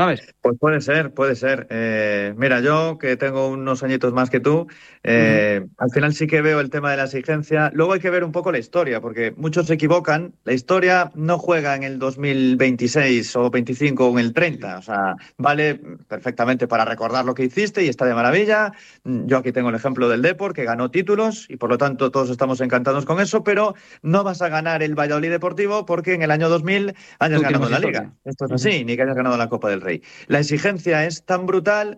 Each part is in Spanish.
¿sabes? Pues puede ser, puede ser. Mira, yo que tengo unos añitos más que tú, Ujú. al final sí que veo el tema de la exigencia. Luego hay que ver un poco la historia, porque muchos se equivocan. La historia no juega en el 2026 o 25 o en el 30. O sea, vale perfectamente para recordar lo que hiciste y está de maravilla. Yo aquí tengo el ejemplo del Depor, que ganó títulos y por lo tanto todos estamos encantados con eso, pero no vas a ganar el Valladolid Deportivo porque en el año 2000 hayas Tú tienes ganado más la Liga. historia. Esto es Ujú. así, ni que hayas ganado la Copa del Rey. La exigencia es tan brutal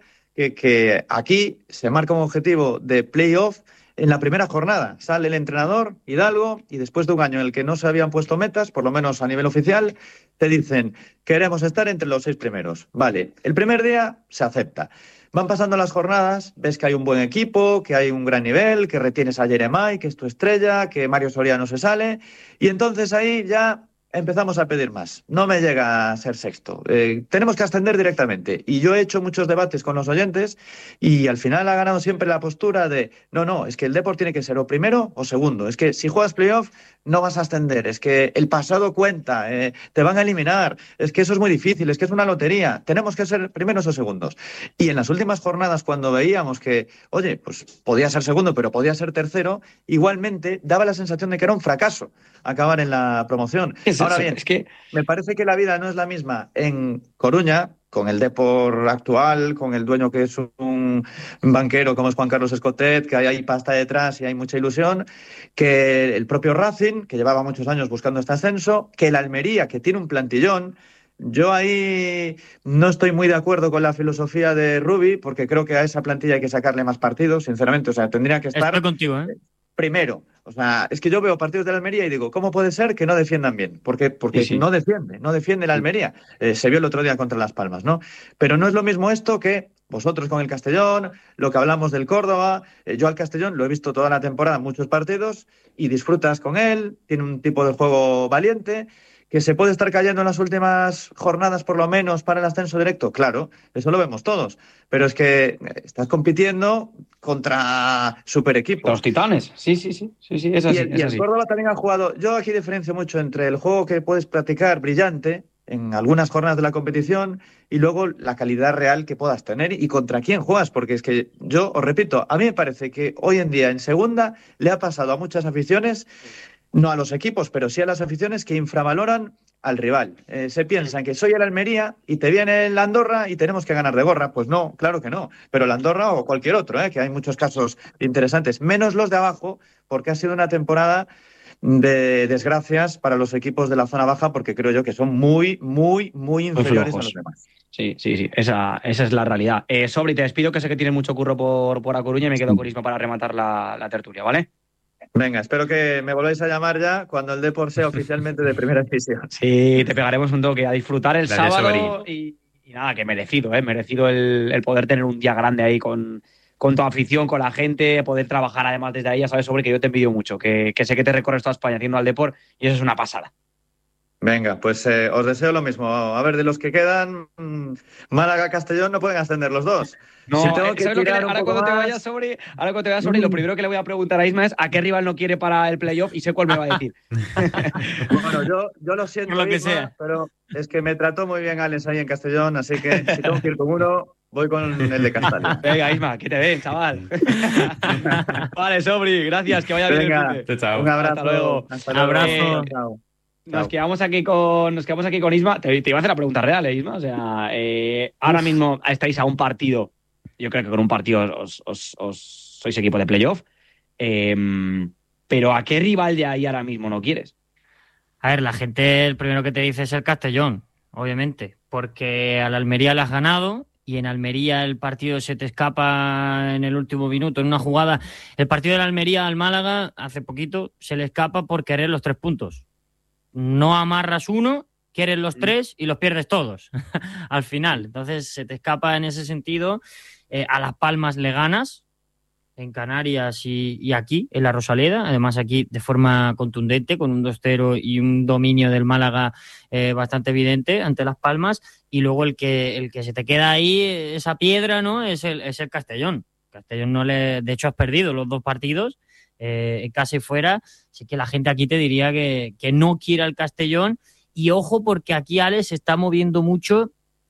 que aquí se marca un objetivo de playoff en la primera jornada. Sale el entrenador, Hidalgo, y después de un año en el que no se habían puesto metas, por lo menos a nivel oficial, te dicen, queremos estar entre los 6 primeros. Vale, el primer día se acepta. Van pasando las jornadas, ves que hay un buen equipo, que hay un gran nivel, que retienes a Jeremai, que es tu estrella, que Mario Soriano se sale, y entonces ahí ya empezamos a pedir más. No me llega a ser sexto. Tenemos que ascender directamente. Y yo he hecho muchos debates con los oyentes y al final ha ganado siempre la postura de no, no, es que el Depor tiene que ser o primero o segundo. Es que si juegas playoff no vas a ascender. Es que el pasado cuenta, te van a eliminar. Es que eso es muy difícil, es que es una lotería. Tenemos que ser primeros o segundos. Y en las últimas jornadas, cuando veíamos que, oye, pues podía ser segundo, pero podía ser tercero, igualmente daba la sensación de que era un fracaso acabar en la promoción. Es Ahora eso, bien, es que me parece que la vida no es la misma en Coruña, con el Depor actual, con el dueño que es un banquero como es Juan Carlos Escotet, que hay pasta detrás y hay mucha ilusión, que el propio Racing, que llevaba muchos años buscando este ascenso, que el Almería, que tiene un plantillón. Yo ahí no estoy muy de acuerdo con la filosofía de Rubi, porque creo que a esa plantilla hay que sacarle más partidos, sinceramente. O sea, tendría que Estoy estar contigo, ¿eh? primero. O sea, es que yo veo partidos de la Almería y digo, ¿cómo puede ser que no defiendan bien? sí, Porque sí. no defiende la Almería. Se vio el otro día contra Las Palmas, ¿no? Pero no es lo mismo esto que vosotros con el Castellón, lo que hablamos del Córdoba. Yo al Castellón lo he visto toda la temporada, muchos partidos, y disfrutas con él, tiene un tipo de juego valiente. ¿Que se puede estar cayendo en las últimas jornadas, por lo menos, para el ascenso directo? Claro, eso lo vemos todos. Pero es que estás compitiendo contra super Los equipos. titanes, sí, sí, sí, sí, sí, es Y así, el, y es el así. Córdoba también ha jugado. Yo aquí diferencio mucho entre el juego que puedes practicar brillante en algunas jornadas de la competición y luego la calidad real que puedas tener y contra quién juegas. Porque es que yo os repito, a mí me parece que hoy en día en segunda le ha pasado a muchas aficiones, no a los equipos, pero sí a las aficiones que infravaloran al rival. Se piensan que soy el Almería y te viene el Andorra y tenemos que ganar de gorra. Pues no, claro que no. Pero el Andorra o cualquier otro, que hay muchos casos interesantes, menos los de abajo, porque ha sido una temporada de desgracias para los equipos de la zona baja, porque creo yo que son muy, muy, muy Muy inferiores a los flojos. demás. Sí, sí, sí, esa es la realidad. Sobri, te despido, que sé que tiene mucho curro por A Coruña y me quedo con Isma para rematar la tertulia, ¿vale? Venga, espero que me volváis a llamar ya cuando el Depor sea oficialmente de primera división. Sí, te pegaremos un toque a disfrutar el Gracias, Sobri. sábado y nada, que merecido, ¿eh? Merecido el poder tener un día grande ahí con tu afición, con la gente, poder trabajar además desde ahí. Ya sabes, Sobre, que yo te envidio mucho, que sé que te recorres toda España haciendo al deporte y eso es una pasada. Venga, pues os deseo lo mismo. A ver, de los que quedan, Málaga-Castellón no pueden ascender los dos. Si No, tengo que ¿sabes lo que tirar un ahora poco cuando te vayas más... sobre, ahora cuando te vayas sobre, lo mm, primero que le voy a preguntar a Isma es a qué rival no quiere para el playoff y sé cuál me va a decir. Bueno, yo lo Por siento, lo que Isma, sea. pero es que me trató muy bien Alex ahí en Castellón, así que si tengo que ir con uno, voy con el de Castalia. Venga, Isma, que te ven, chaval. Vale, Sobri, gracias, que vaya bien el fin Venga, de. Chao, un chao. Hasta abrazo. luego. Hasta luego. Abrazo. Chao, chao. Nos Chao. quedamos aquí con Isma. Te iba a hacer la pregunta real, Isma. O sea, ahora Uf, mismo estáis a un partido. Yo creo que con un partido os sois equipo de playoff. Eh, pero ¿a qué rival de ahí ahora mismo no quieres? a ver, la gente el primero que te dice es el Castellón, obviamente, porque a la Almería le has ganado y en Almería el partido se te escapa en el último minuto, en una jugada. El partido de la Almería al Málaga hace poquito se le escapa por querer los 3 puntos. No amarras uno, quieres los 3 y los pierdes todos al final. Entonces se te escapa en ese sentido. A Las Palmas le ganas en Canarias y aquí, en la Rosaleda. Además aquí de forma contundente, con un 2-0 y un dominio del Málaga bastante evidente ante Las Palmas. Y luego el que se te queda ahí, esa piedra, ¿no? Es el Castellón. Castellón no le... De hecho has perdido los 2 partidos, en casa y fuera. Así que la gente aquí te diría que no quiere al Castellón. Y ojo, porque aquí Alex se está moviendo mucho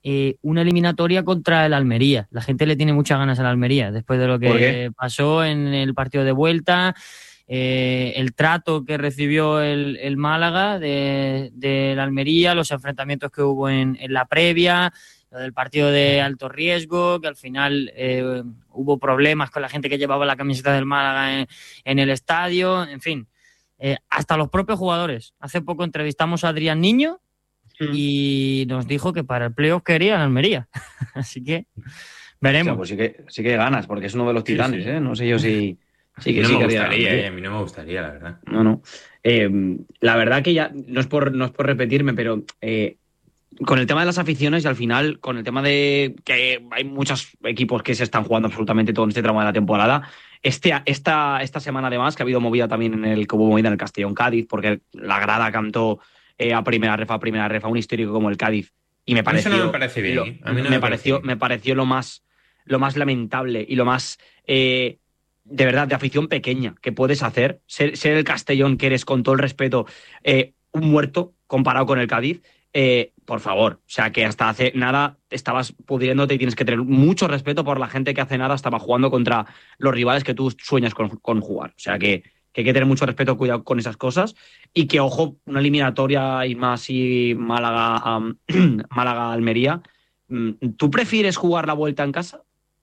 una eliminatoria contra el Almería. La gente le tiene muchas ganas al Almería, después de lo que pasó en el partido de vuelta, el trato que recibió el Málaga del Almería, los enfrentamientos que hubo en la previa, lo del partido de alto riesgo, que al final hubo problemas con la gente que llevaba la camiseta del Málaga en el estadio, en fin, hasta los propios jugadores. Hace poco entrevistamos a Adrián Niño y nos dijo que para el playoff quería en Almería. Así que veremos. O sea, pues sí que ganas, porque es uno de los titanes, sí. No sé yo si... Sí, que sí me gustaría, a mí no me gustaría, la verdad. No. La verdad que ya, no es por repetirme, pero con el tema de las aficiones y al final, con el tema de que hay muchos equipos que se están jugando absolutamente todo en este tramo de la temporada, esta semana además, que ha habido movida también hubo movida en el Castellón-Cádiz, porque la grada cantó a primera refa un histórico como el Cádiz, y me pareció... Eso no me parece bien. A mí no me pareció lo más lamentable y lo más... de verdad, de afición pequeña que puedes hacer, ser el Castellón que eres, con todo el respeto, un muerto comparado con el Cádiz, por favor, o sea, que hasta hace nada estabas pudriéndote y tienes que tener mucho respeto por la gente que hace nada estaba jugando contra los rivales que tú sueñas con jugar, o sea, que hay que tener mucho respeto, cuidado con esas cosas, y que, ojo, una eliminatoria y más y Málaga-Almería, ¿tú prefieres jugar la vuelta en casa?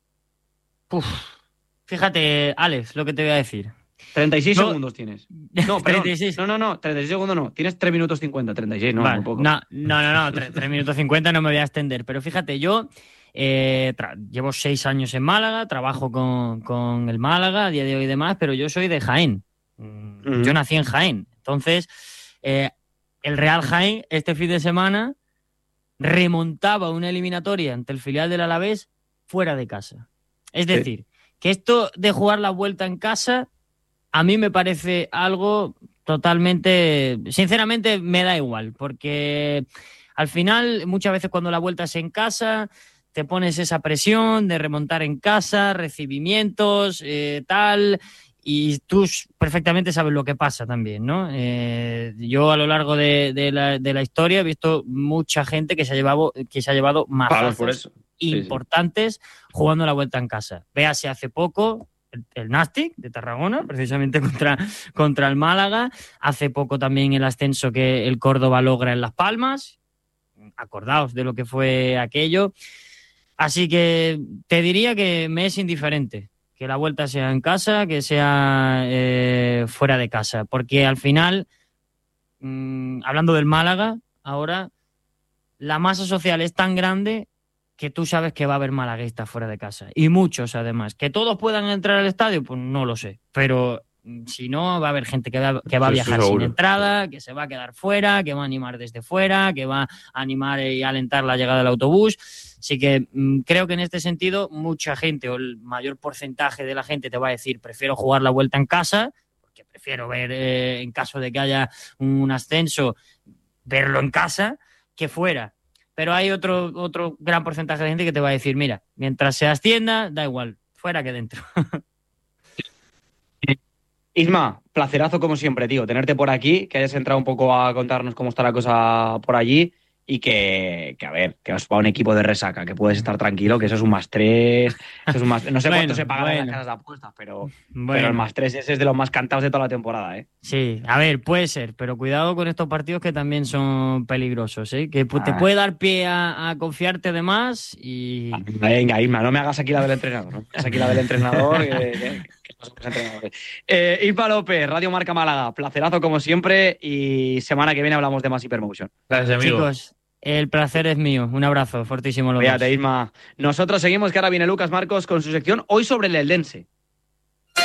Fíjate, Alex, lo que te voy a decir. 36 segundos tienes. No, perdón. 36. No, 36 segundos no. Tienes 3 minutos 50, 36, no, vale. un poco. No, 3 minutos 50 no me voy a extender. Pero fíjate, yo llevo 6 años en Málaga, trabajo con el Málaga a día de hoy y demás, pero yo soy de Jaén. Yo nací en Jaén. Entonces, el Real Jaén este fin de semana remontaba una eliminatoria ante el filial del Alavés fuera de casa. Es decir... que esto de jugar la vuelta en casa a mí me parece algo totalmente... Sinceramente me da igual, porque al final muchas veces cuando la vuelta es en casa te pones esa presión de remontar en casa, recibimientos, tal, y tú perfectamente sabes lo que pasa también, ¿no? Yo a lo largo de la historia he visto mucha gente que se ha llevado mazazos importantes jugando la vuelta en casa. Véase hace poco el Nàstic de Tarragona, precisamente contra el Málaga. Hace poco también el ascenso que el Córdoba logra en Las Palmas. Acordaos de lo que fue aquello. Así que te diría que me es indiferente que la vuelta sea en casa, que sea fuera de casa. Porque al final, hablando del Málaga, ahora la masa social es tan grande que tú sabes que va a haber malaguistas fuera de casa. Y muchos, además. ¿Que todos puedan entrar al estadio? Pues no lo sé. Pero si no, va a haber gente que va a viajar sin entrada, que se va a quedar fuera, que va a animar desde fuera, que va a animar y alentar la llegada del autobús. Así que creo que en este sentido mucha gente, o el mayor porcentaje de la gente, te va a decir: prefiero jugar la vuelta en casa, porque prefiero ver, en caso de que haya un ascenso, verlo en casa que fuera. Pero hay otro gran porcentaje de gente que te va a decir: mira, mientras se ascienda, da igual, fuera que dentro. Isma, placerazo como siempre, tío, tenerte por aquí, que hayas entrado un poco a contarnos cómo está la cosa por allí, y que a ver, que os va un equipo de resaca, que puedes estar tranquilo, que eso es un +3, eso es un más, no sé cuánto se paga en las casas de apuestas, pero el +3 ese es de los más cantados de toda la temporada, ¿eh? Sí, a ver, puede ser, pero cuidado con estos partidos que también son peligrosos, ¿eh? Que te puede dar pie a confiarte de más y... Venga, Isma, no me hagas aquí la del entrenador, ¿no? Me hagas aquí la del entrenador, que no somos entrenadores. Isma López, Radio Marca Málaga, placerazo como siempre, y semana que viene hablamos de más Hypermotion. Gracias, amigo. Chicos, el placer es mío. Un abrazo fortísimo. Fíjate, Isma. Nosotros seguimos, que ahora viene Lucas Marcos con su sección hoy sobre el Eldense.